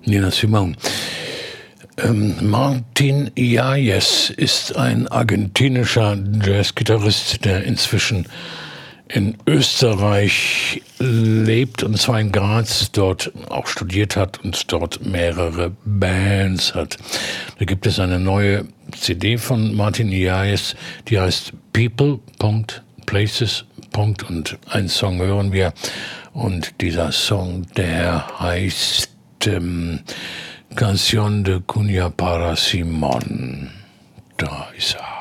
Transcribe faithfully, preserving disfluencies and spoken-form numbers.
Nina Simone. Ähm, Martin Yáñez ist ein argentinischer Jazzgitarrist, der inzwischen in Österreich lebt, und zwar in Graz, dort auch studiert hat und dort mehrere Bands hat. Da gibt es eine neue C D von Martin Yáñez, die heißt People. Places. Und einen Song hören wir, und dieser Song, der heißt ähm, Canción de Cuña para Simón. Da ist er.